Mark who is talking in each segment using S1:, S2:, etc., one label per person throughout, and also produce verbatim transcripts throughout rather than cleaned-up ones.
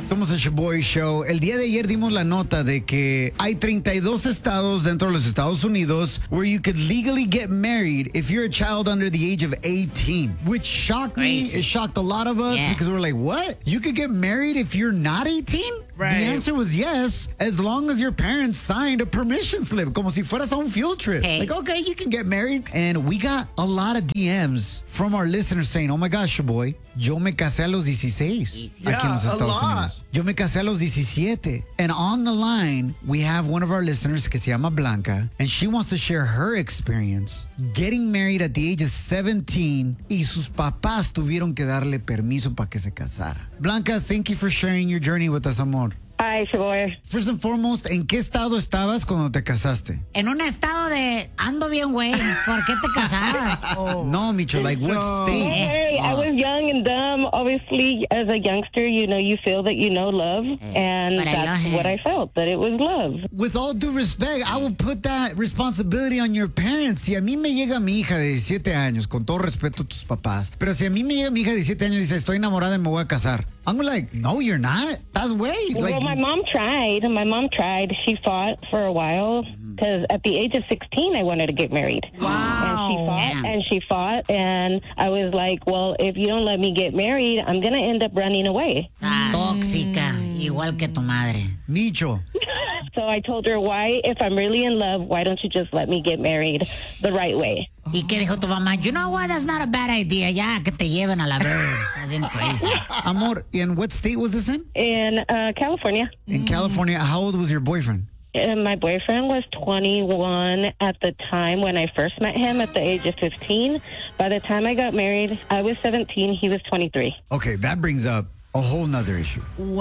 S1: Somos el Shaboy Show. El día de ayer dimos la nota de que hay treinta y dos estados dentro de los Estados Unidos where you could legally get married if you're a child under the age of eighteen, which shocked
S2: Crazy.
S1: me. It shocked a lot of us
S2: Yeah.
S1: because we're like, what? You could get married if you're not eighteen?
S3: Right.
S1: The answer was yes, as long as your parents signed a permission slip, como si fueras a un field trip.
S2: Hey.
S1: Like, okay, you can get married. And we got a lot of D Ms from our listeners saying, oh my gosh, Shaboy, yo me casé a los dieciséis
S2: Easy.
S1: aquí en los
S3: Yeah, a
S1: Estados
S3: lot.
S1: Unidos. Yo me casé a los diecisiete. And on the line, we have one of our listeners que se llama Blanca, and she wants to share her experience getting married at the age of seventeen y sus papás tuvieron que darle permiso para que se casara. Blanca, thank you for sharing your journey with us, amor.
S4: Ay, Shaboy.
S1: First and foremost, ¿en qué estado estabas cuando te casaste?
S2: En un estado de ando bien, güey. ¿Por qué te casabas?
S1: No, Micho, like what state?
S4: Hey, I was young and dumb. Obviously, as a youngster, you know, you feel that you know love. And
S2: but I love
S4: that's
S2: him.
S4: what I felt, that it was love.
S1: With all due respect, I will put that responsibility on your parents. Si a mí me llega mi hija de diecisiete años, con todo respeto a tus papás, pero si a mí me llega mi hija de diecisiete años y dice, estoy enamorada y me voy a casar, I'm like, no, you're not. That's way. Like,
S4: Well, my mom tried. My mom tried. She fought for a while because at the age of sixteen, I wanted to get married.
S3: Wow.
S4: And she fought
S2: Damn.
S4: and she fought. And I was like, well, if you don't let me get married, I'm going to end up running away.
S2: Ah, tóxica, igual que tu madre.
S1: Micho,
S4: So I told her, why, if I'm really in love, why don't you just let me get married the right way?
S2: ¿Y qué dijo tu mamá? You know what? That's not a bad idea. Ya, que te lleven a la verga. That's bien crazy.
S1: amor, and what state was this in?
S4: In uh, California.
S1: In California. How old was your boyfriend?
S4: And my boyfriend was twenty-one at the time when I first met him at the age of fifteen. By the time I got married, I was seventeen. He was twenty-three.
S1: Okay, that brings up a whole nother issue.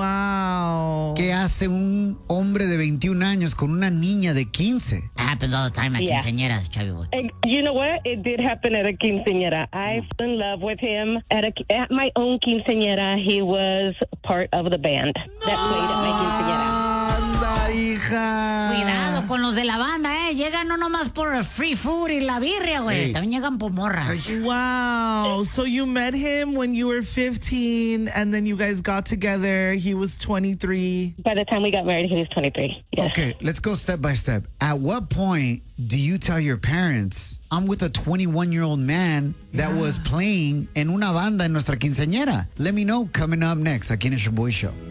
S3: Wow.
S1: ¿Qué hace un hombre de veintiún años con una niña de quince?
S2: That happens all the time at
S4: Yeah.
S2: quinceañeras, Chavi boy.
S4: And you know what? It did happen at a quinceañera. I fell in love with him at a at my own quinceañera. He was part of the band that played at my quinceañera.
S3: Anda, hija.
S2: Cuidado con los de la banda, eh. Llegan no nomás por el free food y la birria, güey.
S1: Hey.
S2: También llegan por morra.
S3: Wow. So you met him when you were fifteen, and then you guys got together. He was twenty-three.
S4: By the time we got married, he was twenty-three. Yes.
S1: Okay, let's go step by step. At what point do you tell your parents, I'm with a twenty-one-year-old man that was playing en una banda en nuestra quinceañera? Let me know coming up next aquí en el Shaboy Show.